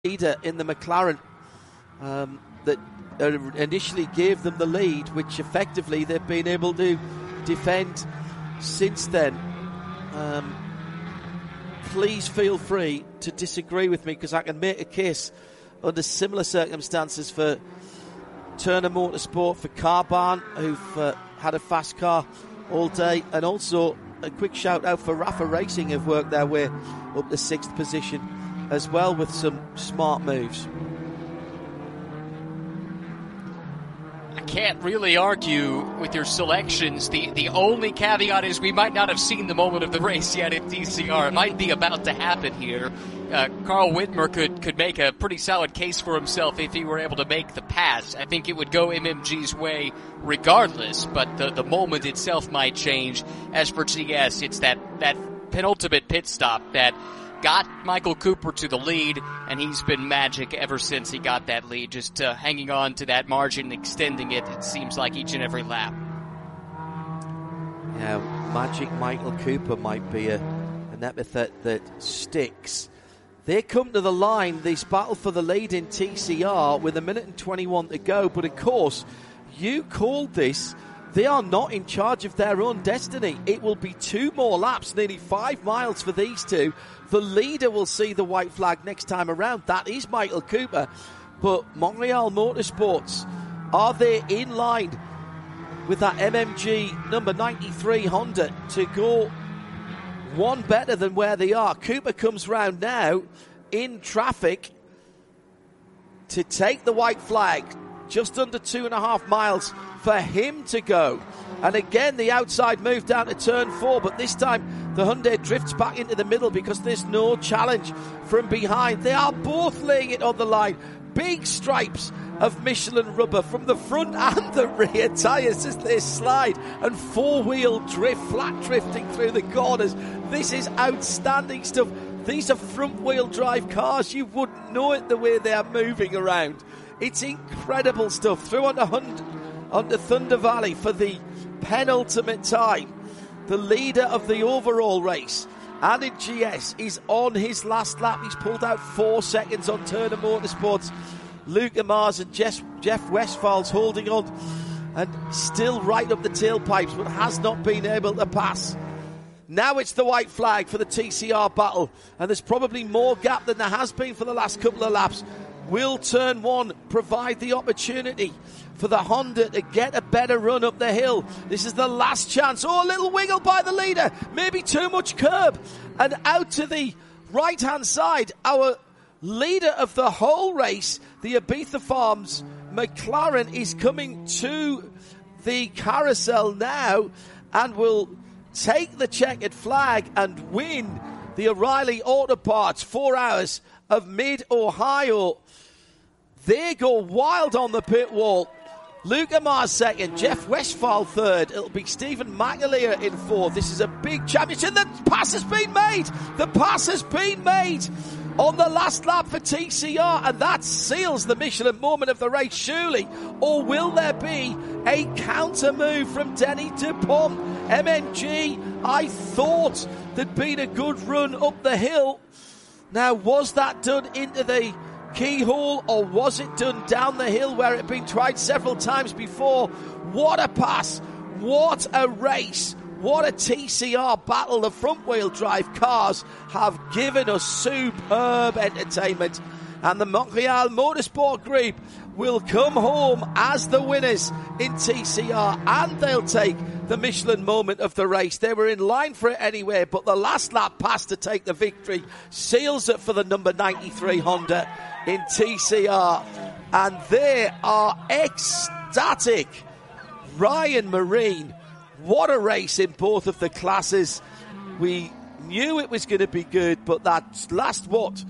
leader in the McLaren that initially gave them the lead, which effectively they've been able to defend since then. Please feel free to disagree with me, because I can make a case under similar circumstances for Turner Motorsport, for Carbahn, who've had a fast car all day, and also a quick shout out for Rafa Racing, who've worked their way up to 6th position as well with some smart moves. I can't really argue with your selections. The only caveat is we might not have seen the moment of the race yet at TCR. It might be about to happen here. Carl Whitmer could make a pretty solid case for himself if he were able to make the pass. I think it would go MMG's way regardless, but the moment itself might change. As for GS, it's that penultimate pit stop that got Michael Cooper to the lead, and he's been magic ever since he got that lead, just hanging on to that margin, extending it, it seems like, each and every lap. Yeah, Magic Michael Cooper might be an epithet that sticks. They come to the line, this battle for the lead in TCR, with 1 minute and 21 to go, but of course, you called this. They are not in charge of their own destiny. It will be 2 more laps, nearly 5 miles for these two. The leader will see the white flag next time around. That is Michael Cooper. But Montreal Motorsports, are they in line with that MMG number 93 Honda to go one better than where they are? Cooper comes round now in traffic to take the white flag. Just under 2.5 miles for him to go. And again, the outside move down to turn 4, but this time the Hyundai drifts back into the middle because there's no challenge from behind. They are both laying it on the line. Big stripes of Michelin rubber from the front and the rear tyres as they slide, and 4-wheel drift, flat drifting through the corners. This is outstanding stuff. These are front-wheel drive cars. You wouldn't know it the way they are moving around. It's incredible stuff. Through onto Thunder Valley for the penultimate time. The leader of the overall race, and in GS, is on his last lap. He's pulled out 4 seconds on Turner Motorsports. Luca Mars and Jeff Westphal's holding on and still right up the tailpipes, but has not been able to pass. Now it's the white flag for the TCR battle, and there's probably more gap than there has been for the last couple of laps. Will turn 1 provide the opportunity for the Honda to get a better run up the hill? This is the last chance. Oh, a little wiggle by the leader. Maybe too much curb. And out to the right-hand side, our leader of the whole race, the Ibiza Farms McLaren, is coming to the carousel now and will take the checkered flag and win the O'Reilly Auto Parts 4 Hours of Mid-Ohio. They go wild on the pit wall. Luca Mars second, Jeff Westphal third. It'll be Stephen McAleer in fourth. This is a big championship. The pass has been made. The pass has been made on the last lap for TCR, and that seals the Michelin moment of the race, surely. Or will there be a counter move from Denny Dupont? MMG, I thought there'd been a good run up the hill. Now, was that done into the keyhole, or was it done down the hill where it had been tried several times before? What a pass, what a race, what a TCR battle. The front wheel drive cars have given us superb entertainment, and the Montreal Motorsport Group will come home as the winners in TCR, and they'll take the Michelin moment of the race. They were in line for it anyway, but the last lap pass to take the victory seals it for the number 93 Honda in TCR, and they are ecstatic. Ryan Marine, what a race in both of the classes. We knew it was going to be good, but that last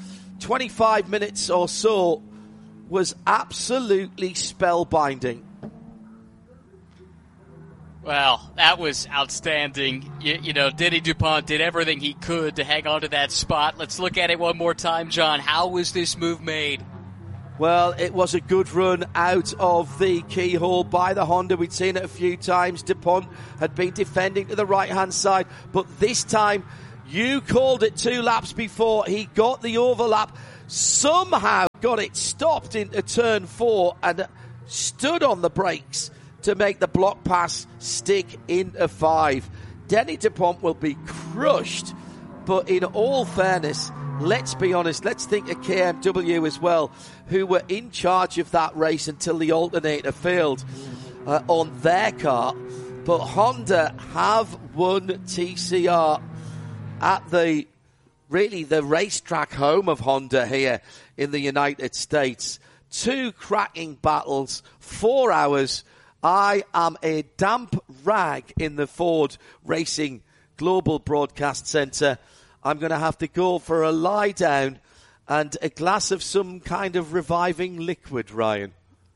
25 minutes or so was absolutely spellbinding. Well, that was outstanding. You know, Denny Dupont did everything he could to hang on to that spot. Let's look at it one more time, John. How was this move made? Well, it was a good run out of the keyhole by the Honda. We'd seen it a few times. Dupont had been defending to the right-hand side, but this time You called it 2 laps before. He got the overlap, somehow got it stopped into turn 4 and stood on the brakes to make the block pass stick into 5. Denny DuPont will be crushed, but in all fairness, let's be honest, let's think of KMW as well, who were in charge of that race until the alternator failed on their car. But Honda have won TCR at the racetrack home of Honda here in the United States. 2 cracking battles, 4 hours. I am a damp rag in the Ford Racing Global Broadcast Centre. I'm going to have to go for a lie down and a glass of some kind of reviving liquid, Ryan.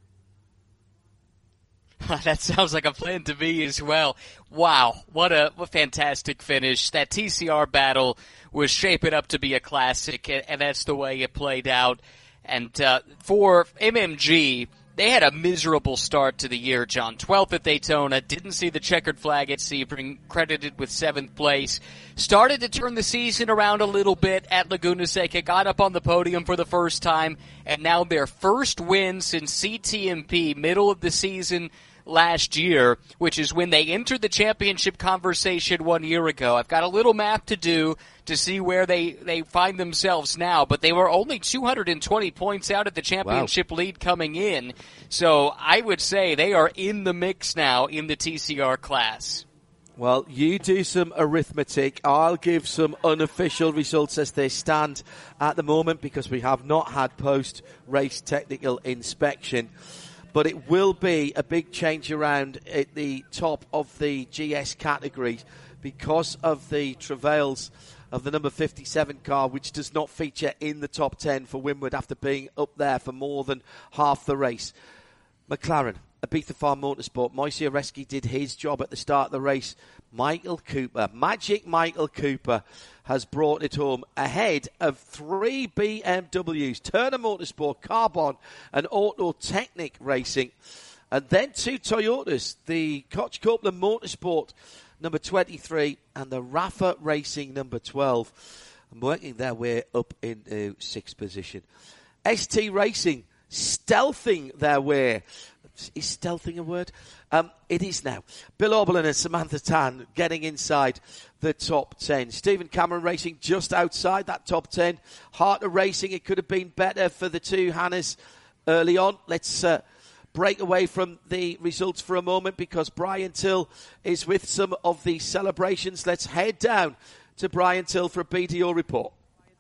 That sounds like a plan to me as well. Wow, what a fantastic finish. That TCR battle was shaping up to be a classic, and that's the way it played out. And for MMG, they had a miserable start to the year, John. 12th at Daytona, didn't see the checkered flag at Sebring, credited with 7th place. Started to turn the season around a little bit at Laguna Seca, got up on the podium for the first time, and now their first win since CTMP, middle of the season last year, which is when they entered the championship conversation 1 year ago. I've got a little map to do to see where they find themselves now, but they were only 220 points out at the championship lead coming in. So I would say they are in the mix now in the TCR class. Well, you do some arithmetic. I'll give some unofficial results as they stand at the moment because we have not had post-race technical inspection. But it will be a big change around at the top of the GS category because of the travails of the number 57 car, which does not feature in the top 10 for Winward after being up there for more than half the race. McLaren, Ibiza Farm Motorsport, Moise Oreski did his job at the start of the race. Michael Cooper, Magic Michael Cooper, has brought it home ahead of 3 BMWs, Turner Motorsport, Carbon and Auto Technic Racing. And then 2 Toyotas, the Koch Copeland Motorsport number 23 and the Rafa Racing number 12, and working their way up into 6th position. ST Racing stealthing their way. Is stealthing a word? It is now. Bill Oberlin and Samantha Tan getting inside the top 10. Stephen Cameron Racing just outside that top 10. Harter Racing, it could have been better for the 2 Hannes early on. Let's break away from the results for a moment because Brian Till is with some of the celebrations. Let's head down to Brian Till for a BDO report.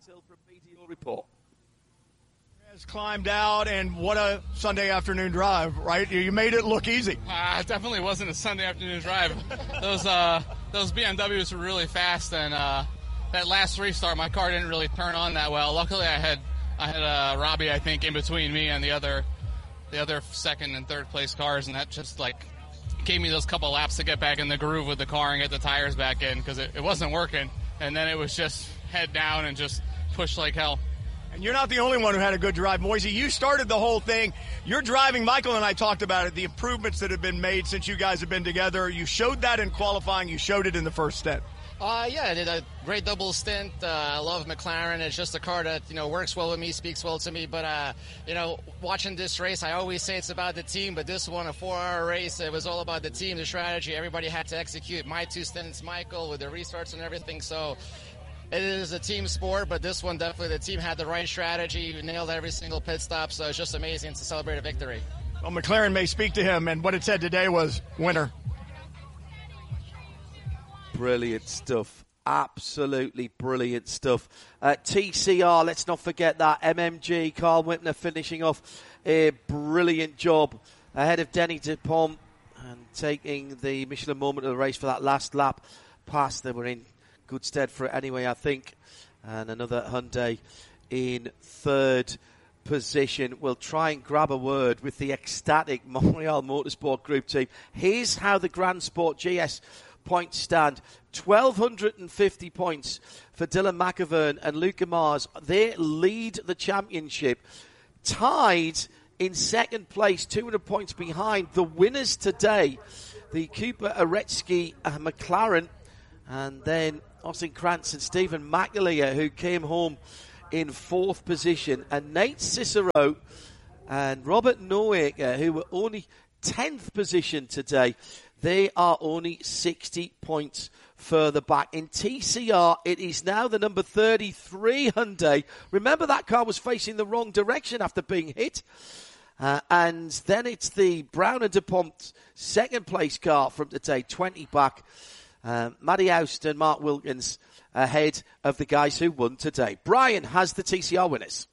Climbed out, and what a Sunday afternoon drive, right? You made it look easy. It definitely wasn't a Sunday afternoon drive. Those BMWs were really fast, and that last restart, my car didn't really turn on that well. Luckily, I had Robbie, I think, in between me and the other second and third place cars, and that just gave me those couple laps to get back in the groove with the car and get the tires back in because it wasn't working. And then it was just head down and just push like hell. And you're not the only one who had a good drive, Moise. You started the whole thing. You're driving. Michael and I talked about it, the improvements that have been made since you guys have been together. You showed that in qualifying. You showed it in the first stint. Yeah, I did a great double stint. I love McLaren. It's just a car that, works well with me, speaks well to me. But, watching this race, I always say it's about the team. But this one, a 4-hour race, it was all about the team, the strategy. Everybody had to execute. My 2 stints, Michael, with the restarts and everything. So it is a team sport, but this one definitely the team had the right strategy, nailed every single pit stop, so it's just amazing to celebrate a victory. Well, McLaren may speak to him, and what it said today was winner. Brilliant stuff. Absolutely brilliant stuff. TCR, let's not forget that. MMG, Carl Whitner finishing off a brilliant job ahead of Denny DuPont and taking the Michelin moment of the race for that last lap pass. They were in good stead for it anyway, I think. And another Hyundai in 3rd position. We'll try and grab a word with the ecstatic Montreal Motorsport Group team. Here's how the Grand Sport GS points stand. 1,250 points for Dylan McIvern and Luca Mars. They lead the championship. Tied in 2nd place, 200 points behind. The winners today, the Cooper, Oreski, McLaren. And then Austin Krantz and Stephen McAleer, who came home in 4th position, and Nate Cicero and Robert Noaker, who were only 10th position today. They are only 60 points further back. In TCR, it is now the number 33 Hyundai. Remember, that car was facing the wrong direction after being hit. And then it's the Brown and DuPont second place car from today, 20 back. Matty Oust and Mark Wilkins ahead of the guys who won today. Brian has the TCR winners.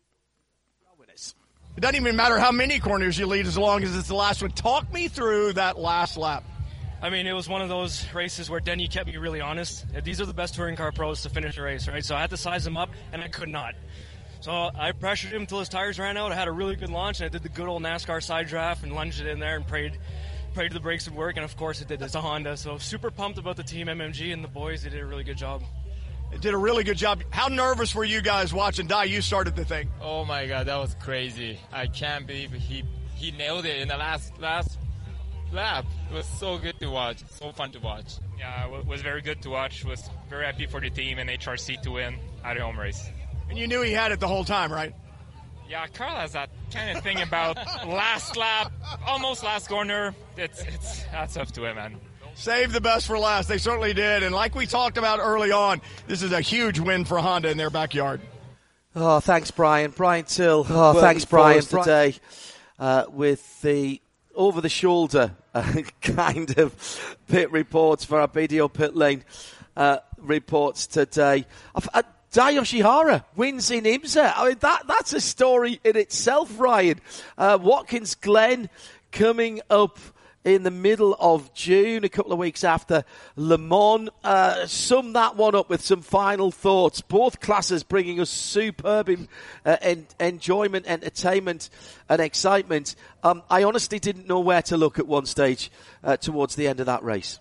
It doesn't even matter how many corners you lead as long as it's the last one. Talk me through that last lap. I mean, it was one of those races where Denny kept me really honest. These are the best touring car pros to finish a race, right? So I had to size him up, and I could not. So I pressured him until his tires ran out. I had a really good launch, and I did the good old NASCAR side draft and lunged it in there and prayed the brakes would work, and of course it did. It's a Honda, so super pumped about the team MMG and the boys. They did a really good job. It did a really good job. How nervous were you guys watching? Di, you started the thing. Oh my God, that was crazy. I can't believe he nailed it in the last lap. It was so good to watch, so fun to watch. Yeah, it was very good to watch. Was very happy for the team and HRC to win at a home race. And you knew he had it the whole time, right? Yeah, Carl has that kind of thing about last lap, almost last corner. That's up to him, man. Save the best for last. They certainly did. And like we talked about early on, this is a huge win for Honda in their backyard. Oh, thanks, Brian. Brian Till. Oh, thanks, Brian, today with the over-the-shoulder kind of pit reports for our BDO Pit Lane reports today. Dai Yoshihara wins in IMSA. I mean, that's a story in itself, Ryan. Watkins Glen coming up in the middle of June, a couple of weeks after Le Mans. Sum that one up with some final thoughts. Both classes bringing us superb enjoyment, entertainment, and excitement. I honestly didn't know where to look at one stage towards the end of that race.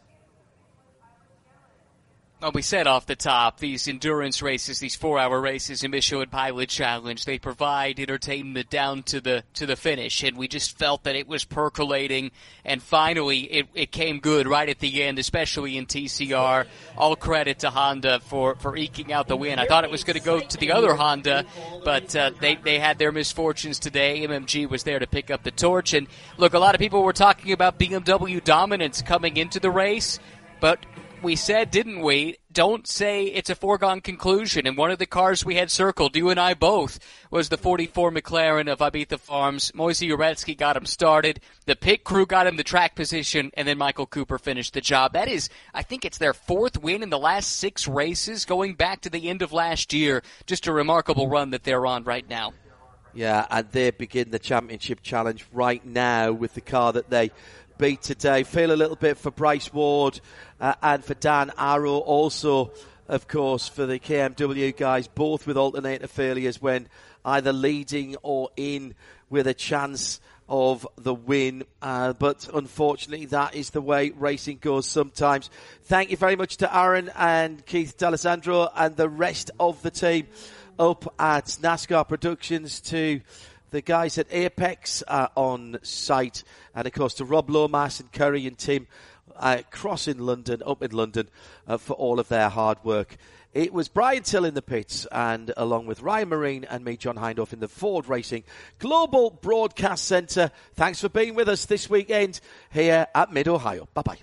Well, we said off the top, these endurance races, these 4-hour races in Michelin Pilot Challenge, they provide entertainment down to the finish, and we just felt that it was percolating, and finally it came good right at the end, especially in TCR. All credit to Honda for eking out the win. I thought it was going to go to the other Honda, but they had their misfortunes today. MMG was there to pick up the torch, and look, a lot of people were talking about BMW dominance coming into the race, but we said, didn't we, don't say it's a foregone conclusion. And one of the cars we had circled, you and I both, was the 44 McLaren of Ibiza Farms. Moise Uretsky got him started. The pit crew got him the track position, and then Michael Cooper finished the job. That is, I think it's their 4th win in the last 6 races, going back to the end of last year. Just a remarkable run that they're on right now. Yeah, and they begin the championship challenge right now with the car that they beat today. Feel a little bit for Bryce Ward and for Dan Arrow. Also, of course, for the KMW guys, both with alternator failures when either leading or in with a chance of the win. But unfortunately, that is the way racing goes sometimes. Thank you very much to Aaron and Keith D'Alessandro and the rest of the team up at NASCAR Productions, to the guys at Apex on site, and of course to Rob Lomas and Curry and Tim up in London for all of their hard work. It was Brian Till in the pits, and along with Ryan Marine and me, John Hindhaugh, in the Ford Racing Global Broadcast Centre. Thanks for being with us this weekend here at Mid-Ohio. Bye-bye.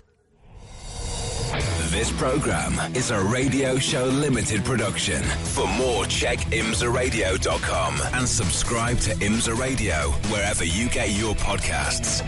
This program is a Radio Show Limited production. For more, check imsaradio.com and subscribe to IMSA Radio wherever you get your podcasts.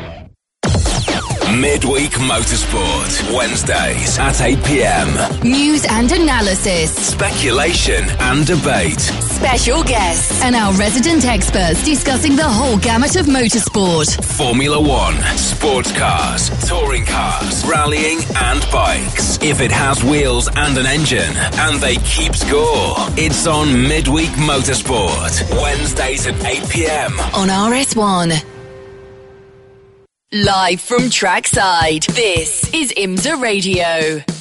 Midweek Motorsport, Wednesdays at 8 p.m. News and analysis. Speculation and debate. Special guests and our resident experts discussing the whole gamut of motorsport. Formula One, sports cars, touring cars, rallying and bikes. If it has wheels and an engine and they keep score, it's on Midweek Motorsport, Wednesdays at 8 p.m. on RS1. Live from trackside, this is IMSA Radio.